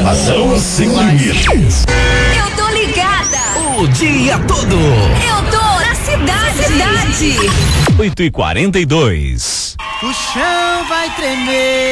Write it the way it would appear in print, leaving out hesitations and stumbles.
Informação sem limites. Eu tô ligada. O dia todo. Eu tô na cidade. 8h42. O chão vai tremer.